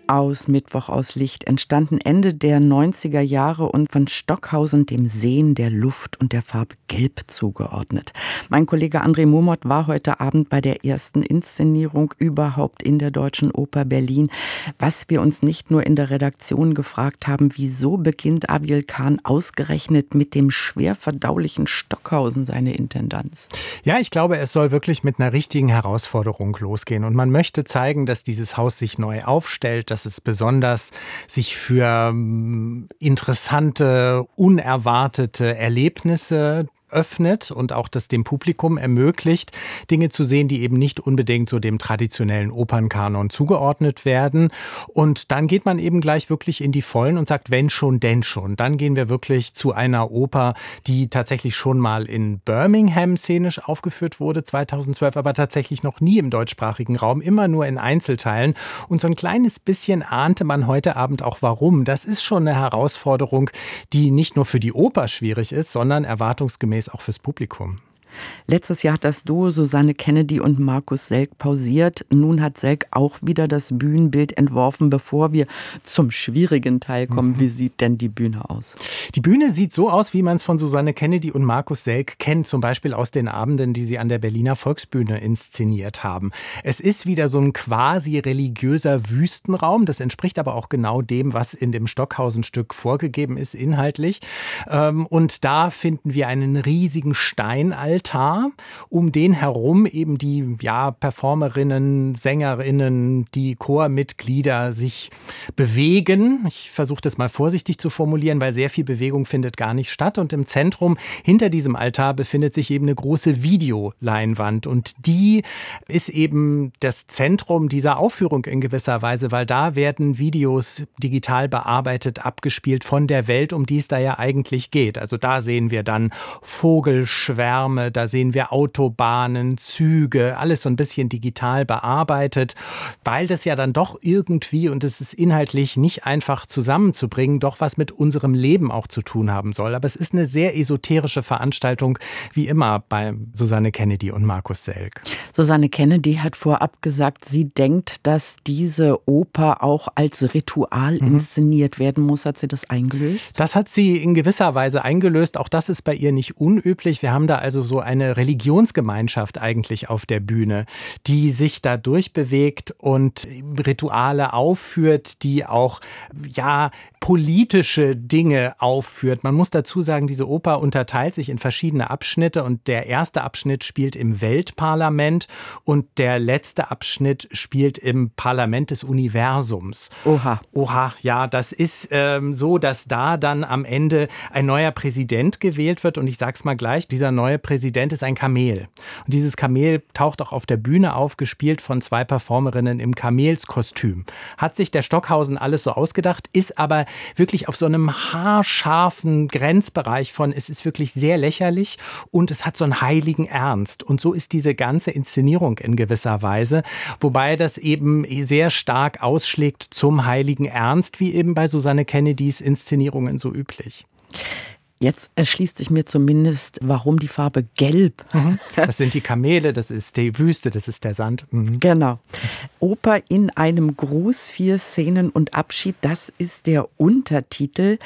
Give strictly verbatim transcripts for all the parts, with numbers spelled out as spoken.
aus Mittwoch aus Licht, entstanden Ende der neunziger Jahre und von Stockhausen dem Sehen der Luft und der Farbe Gelb zugeordnet. Mein Kollege André Murmott war heute Abend bei der ersten Inszenierung überhaupt in der Deutschen Oper Berlin. Was wir uns nicht nur in der Redaktion gefragt haben, wieso beginnt Abil Khan ausgerechnet mit dem schwer verdaulichen Stockhausen seine Intendanz? Ja, ich glaube, es soll wirklich mit einer richtigen Herausforderung losgehen. Und man möchte zeigen, dass dieses Haus sich neu aufstellt, dass es besonders sich für interessante, unerwartete Erlebnisse öffnet und auch das dem Publikum ermöglicht, Dinge zu sehen, die eben nicht unbedingt so dem traditionellen Opernkanon zugeordnet werden. Und dann geht man eben gleich wirklich in die Vollen und sagt, wenn schon, denn schon. Dann gehen wir wirklich zu einer Oper, die tatsächlich schon mal in Birmingham szenisch aufgeführt wurde, zweitausendzwölf, aber tatsächlich noch nie im deutschsprachigen Raum, immer nur in Einzelteilen. Und so ein kleines bisschen ahnte man heute Abend auch warum. Das ist schon eine Herausforderung, die nicht nur für die Oper schwierig ist, sondern erwartungsgemäß auch fürs Publikum. Letztes Jahr hat das Duo Susanne Kennedy und Markus Selk pausiert. Nun hat Selk auch wieder das Bühnenbild entworfen. Bevor wir zum schwierigen Teil kommen, mhm. Wie sieht denn die Bühne aus? Die Bühne sieht so aus, wie man es von Susanne Kennedy und Markus Selk kennt, zum Beispiel aus den Abenden, die sie an der Berliner Volksbühne inszeniert haben. Es ist wieder so ein quasi religiöser Wüstenraum. Das entspricht aber auch genau dem, was in dem Stockhausen-Stück vorgegeben ist, inhaltlich. Und da finden wir einen riesigen Steinaltar, um den herum eben die ja, Performerinnen, Sängerinnen, die Chormitglieder sich bewegen. Ich versuche das mal vorsichtig zu formulieren, weil sehr viel Bewegung findet gar nicht statt. Und im Zentrum hinter diesem Altar befindet sich eben eine große Videoleinwand. Und die ist eben das Zentrum dieser Aufführung in gewisser Weise, weil da werden Videos digital bearbeitet, abgespielt von der Welt, um die es da ja eigentlich geht. Also da sehen wir dann Vogelschwärme, da sehen wir Autobahnen, Züge, alles so ein bisschen digital bearbeitet, weil das ja dann doch irgendwie, und es ist inhaltlich nicht einfach zusammenzubringen, doch was mit unserem Leben auch zu tun haben soll. Aber es ist eine sehr esoterische Veranstaltung, wie immer bei Susanne Kennedy und Markus Selk. Susanne Kennedy hat vorab gesagt, sie denkt, dass diese Oper auch als Ritual mhm. inszeniert werden muss. Hat sie das eingelöst? Das hat sie in gewisser Weise eingelöst. Auch das ist bei ihr nicht unüblich. Wir haben da also so eine Religionsgemeinschaft eigentlich auf der Bühne, die sich da durchbewegt und Rituale aufführt, die auch, ja, politische Dinge aufführt. Man muss dazu sagen, diese Oper unterteilt sich in verschiedene Abschnitte und der erste Abschnitt spielt im Weltparlament und der letzte Abschnitt spielt im Parlament des Universums. Oha. Oha, ja, das ist ähm, so, dass da dann am Ende ein neuer Präsident gewählt wird und ich sag's mal gleich, dieser neue Präsident ist ein Kamel. Und dieses Kamel taucht auch auf der Bühne auf, gespielt von zwei Performerinnen im Kamelskostüm. Hat sich der Stockhausen alles so ausgedacht, ist aber wirklich auf so einem haarscharfen Grenzbereich von, es ist wirklich sehr lächerlich und es hat so einen heiligen Ernst. Und so ist diese ganze Inszenierung in gewisser Weise, wobei das eben sehr stark ausschlägt zum heiligen Ernst, wie eben bei Susanne Kennedys Inszenierungen so üblich. Jetzt erschließt sich mir zumindest, warum die Farbe Gelb. Mhm. Das sind die Kamele, das ist die Wüste, das ist der Sand. Mhm. Genau. Oper in einem Gruß, vier Szenen und Abschied, das ist der Untertitel.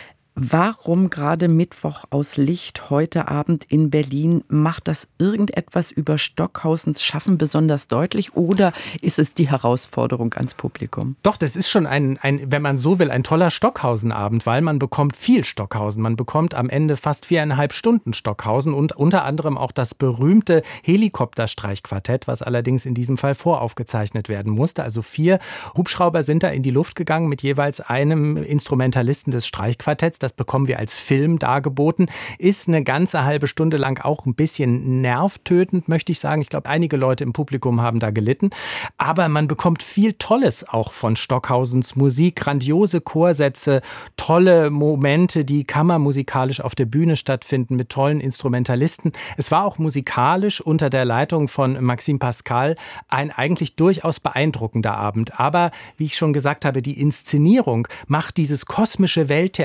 Warum gerade Mittwoch aus Licht heute Abend in Berlin? Macht das irgendetwas über Stockhausens Schaffen besonders deutlich oder ist es die Herausforderung ans Publikum? Doch, das ist schon ein, ein, wenn man so will, ein toller Stockhausen-Abend, weil man bekommt viel Stockhausen. Man bekommt am Ende fast viereinhalb Stunden Stockhausen und unter anderem auch das berühmte Helikopterstreichquartett, was allerdings in diesem Fall voraufgezeichnet werden musste. Also vier Hubschrauber sind da in die Luft gegangen mit jeweils einem Instrumentalisten des Streichquartetts. Das bekommen wir als Film dargeboten. Ist eine ganze halbe Stunde lang auch ein bisschen nervtötend, möchte ich sagen. Ich glaube, einige Leute im Publikum haben da gelitten. Aber man bekommt viel Tolles auch von Stockhausens Musik. Grandiose Chorsätze, tolle Momente, die kammermusikalisch auf der Bühne stattfinden mit tollen Instrumentalisten. Es war auch musikalisch unter der Leitung von Maxime Pascal ein eigentlich durchaus beeindruckender Abend. Aber wie ich schon gesagt habe, die Inszenierung macht dieses kosmische Welttheater, wo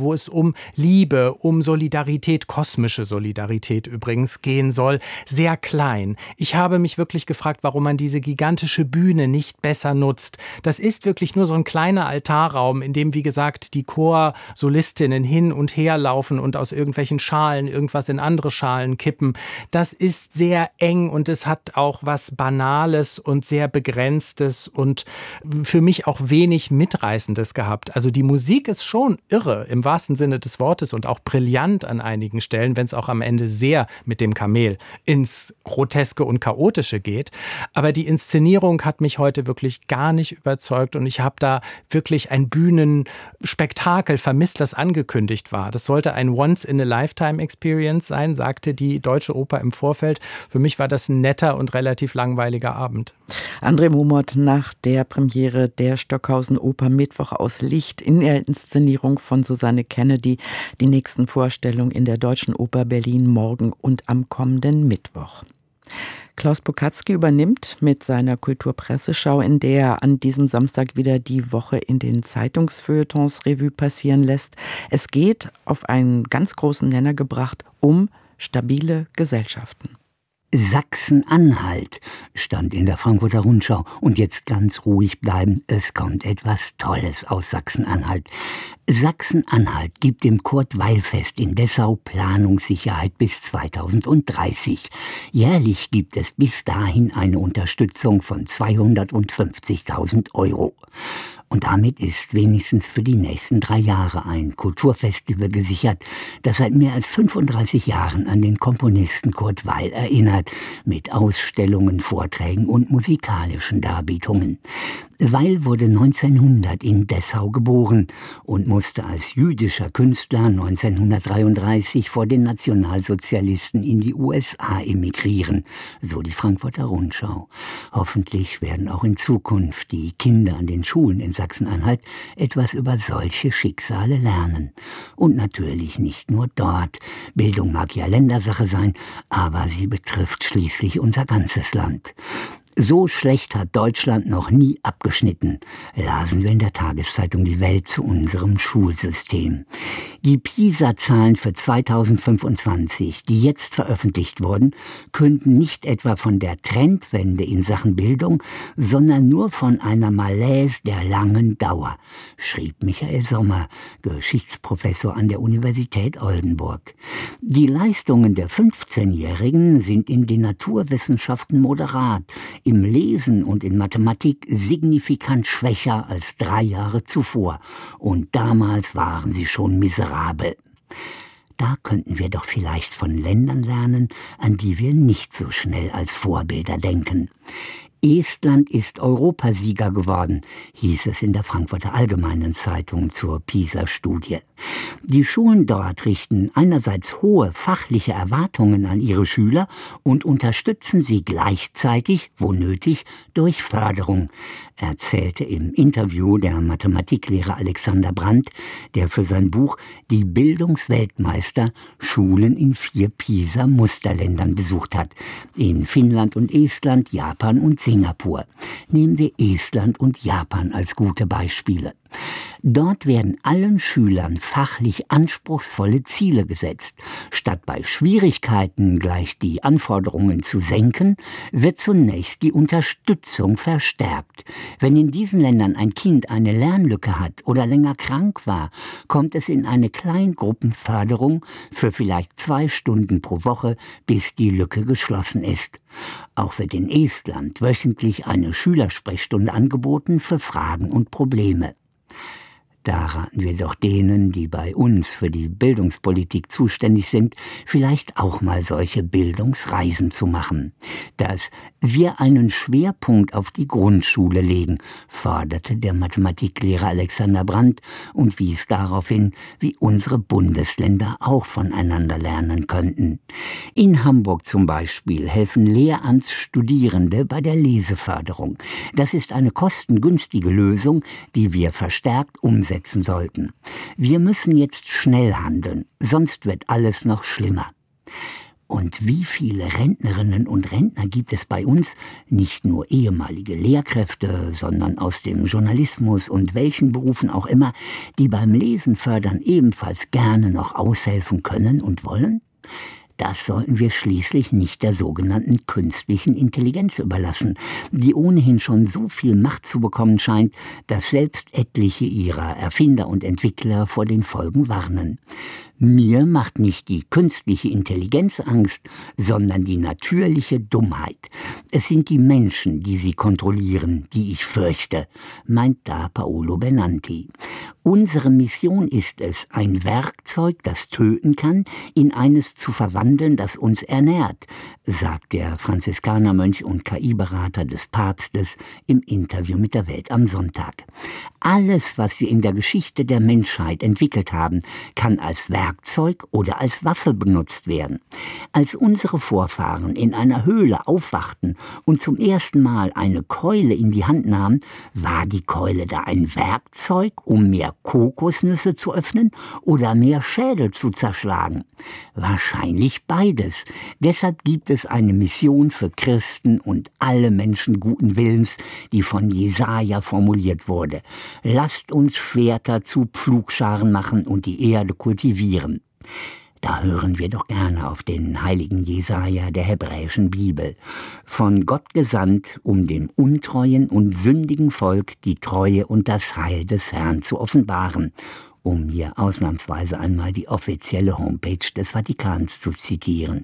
wo es um Liebe, um Solidarität, kosmische Solidarität übrigens gehen soll, sehr klein. Ich habe mich wirklich gefragt, warum man diese gigantische Bühne nicht besser nutzt. Das ist wirklich nur so ein kleiner Altarraum, in dem, wie gesagt, die Chorsolistinnen hin und her laufen und aus irgendwelchen Schalen irgendwas in andere Schalen kippen. Das ist sehr eng und es hat auch was Banales und sehr Begrenztes und für mich auch wenig Mitreißendes gehabt. Also die Musik ist schon irre im wahrsten Sinne des Wortes und auch brillant an einigen Stellen, wenn es auch am Ende sehr mit dem Kamel ins Groteske und Chaotische geht. Aber die Inszenierung hat mich heute wirklich gar nicht überzeugt und ich habe da wirklich ein Bühnenspektakel vermisst, das angekündigt war. Das sollte ein Once-in-a-Lifetime-Experience sein, sagte die Deutsche Oper im Vorfeld. Für mich war das ein netter und relativ langweiliger Abend. André Mumot nach der Premiere der Stockhausen Oper Mittwoch aus Licht in der Inszenierung von Susanne Kennedy. Die nächsten Vorstellungen in der Deutschen Oper Berlin morgen und am kommenden Mittwoch. Klaus Pokatzki übernimmt mit seiner Kulturpresseschau, in der er an diesem Samstag wieder die Woche in den Zeitungsfeuilletons Revue passieren lässt. Es geht, auf einen ganz großen Nenner gebracht, um stabile Gesellschaften. Sachsen-Anhalt stand in der Frankfurter Rundschau. Und jetzt ganz ruhig bleiben, es kommt etwas Tolles aus Sachsen-Anhalt. Sachsen-Anhalt gibt dem Kurt-Weil-Fest in Dessau Planungssicherheit bis zweitausenddreißig. Jährlich gibt es bis dahin eine Unterstützung von zweihundertfünfzigtausend Euro. Und damit ist wenigstens für die nächsten drei Jahre ein Kulturfestival gesichert, das seit mehr als fünfunddreißig Jahren an den Komponisten Kurt Weil erinnert, mit Ausstellungen, Vorträgen und musikalischen Darbietungen. Weil wurde neunzehnhundert in Dessau geboren und musste als jüdischer Künstler neunzehnhundertdreiunddreißig vor den Nationalsozialisten in die U S A emigrieren, so die Frankfurter Rundschau. Hoffentlich werden auch in Zukunft die Kinder an den Schulen in Sachsen-Anhalt etwas über solche Schicksale lernen. Und natürlich nicht nur dort. Bildung mag ja Ländersache sein, aber sie betrifft schließlich unser ganzes Land. So schlecht hat Deutschland noch nie abgeschnitten, lasen wir in der Tageszeitung Die Welt zu unserem Schulsystem. Die PISA-Zahlen für zweitausendfünfundzwanzig, die jetzt veröffentlicht wurden, künden nicht etwa von der Trendwende in Sachen Bildung, sondern nur von einer Malaise der langen Dauer, schrieb Michael Sommer, Geschichtsprofessor an der Universität Oldenburg. Die Leistungen der fünfzehnjährigen sind in den Naturwissenschaften moderat, im Lesen und in Mathematik signifikant schwächer als drei Jahre zuvor. Und damals waren sie schon miserabel. Da könnten wir doch vielleicht von Ländern lernen, an die wir nicht so schnell als Vorbilder denken. Estland ist Europasieger geworden, hieß es in der Frankfurter Allgemeinen Zeitung zur PISA-Studie. Die Schulen dort richten einerseits hohe fachliche Erwartungen an ihre Schüler und unterstützen sie gleichzeitig, wo nötig, durch Förderung, erzählte im Interview der Mathematiklehrer Alexander Brandt, der für sein Buch Die Bildungsweltmeister Schulen in vier PISA-Musterländern besucht hat, in Finnland und Estland, Japan und Singapur. Nehmen wir Estland und Japan als gute Beispiele. Dort werden allen Schülern fachlich anspruchsvolle Ziele gesetzt. Statt bei Schwierigkeiten gleich die Anforderungen zu senken, wird zunächst die Unterstützung verstärkt. Wenn in diesen Ländern ein Kind eine Lernlücke hat oder länger krank war, kommt es in eine Kleingruppenförderung für vielleicht zwei Stunden pro Woche, bis die Lücke geschlossen ist. Auch wird in Estland wöchentlich eine Schülersprechstunde angeboten für Fragen und Probleme. Da raten wir doch denen, die bei uns für die Bildungspolitik zuständig sind, vielleicht auch mal solche Bildungsreisen zu machen. Dass wir einen Schwerpunkt auf die Grundschule legen, forderte der Mathematiklehrer Alexander Brandt und wies darauf hin, wie unsere Bundesländer auch voneinander lernen könnten. In Hamburg zum Beispiel helfen Lehramtsstudierende bei der Leseförderung. Das ist eine kostengünstige Lösung, die wir verstärkt umsetzen sollten. Wir müssen jetzt schnell handeln, sonst wird alles noch schlimmer. Und wie viele Rentnerinnen und Rentner gibt es bei uns, nicht nur ehemalige Lehrkräfte, sondern aus dem Journalismus und welchen Berufen auch immer, die beim Lesen fördern ebenfalls gerne noch aushelfen können und wollen? Das sollten wir schließlich nicht der sogenannten künstlichen Intelligenz überlassen, die ohnehin schon so viel Macht zu bekommen scheint, dass selbst etliche ihrer Erfinder und Entwickler vor den Folgen warnen. Mir macht nicht die künstliche Intelligenz Angst, sondern die natürliche Dummheit. Es sind die Menschen, die sie kontrollieren, die ich fürchte, meint da Paolo Benanti. Unsere Mission ist es, ein Werkzeug, das töten kann, in eines zu verwandeln, das uns ernährt, sagt der Franziskanermönch und K I-Berater des Papstes im Interview mit der Welt am Sonntag. Alles, was wir in der Geschichte der Menschheit entwickelt haben, kann als Werkzeug oder als Waffe benutzt werden. Als unsere Vorfahren in einer Höhle aufwachten und zum ersten Mal eine Keule in die Hand nahmen, war die Keule da ein Werkzeug, um mehr Kokosnüsse zu öffnen oder mehr Schädel zu zerschlagen? Wahrscheinlich beides. Deshalb gibt es eine Mission für Christen und alle Menschen guten Willens, die von Jesaja formuliert wurde. Lasst uns Schwerter zu Pflugscharen machen und die Erde kultivieren. Da hören wir doch gerne auf den heiligen Jesaja der hebräischen Bibel. Von Gott gesandt, um dem untreuen und sündigen Volk die Treue und das Heil des Herrn zu offenbaren, um hier ausnahmsweise einmal die offizielle Homepage des Vatikans zu zitieren.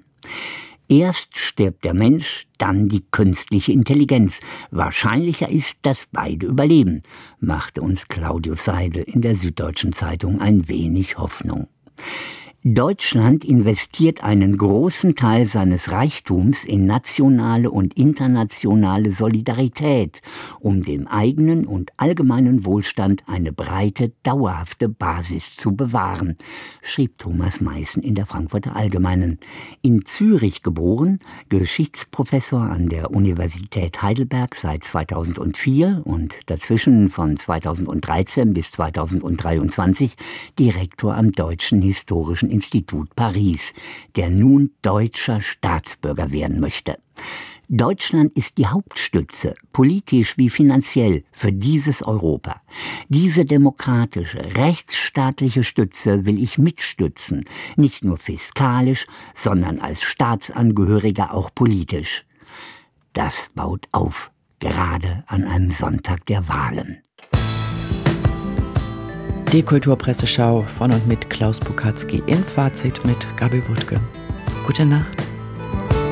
Erst stirbt der Mensch, dann die künstliche Intelligenz. Wahrscheinlicher ist, dass beide überleben, machte uns Claudius Seidel in der Süddeutschen Zeitung ein wenig Hoffnung. Deutschland investiert einen großen Teil seines Reichtums in nationale und internationale Solidarität, um dem eigenen und allgemeinen Wohlstand eine breite, dauerhafte Basis zu bewahren, schrieb Thomas Meißen in der Frankfurter Allgemeinen. In Zürich geboren, Geschichtsprofessor an der Universität Heidelberg seit zweitausendvier und dazwischen von zweitausenddreizehn bis zweitausenddreiundzwanzig Direktor am Deutschen Historischen Institut Paris, der nun deutscher Staatsbürger werden möchte. Deutschland ist die Hauptstütze, politisch wie finanziell, für dieses Europa. Diese demokratische, rechtsstaatliche Stütze will ich mitstützen, nicht nur fiskalisch, sondern als Staatsangehöriger auch politisch. Das baut auf, gerade an einem Sonntag der Wahlen. Die Kulturpresseschau von und mit Klaus Pukatzki, im Fazit mit Gabi Wuttke. Gute Nacht.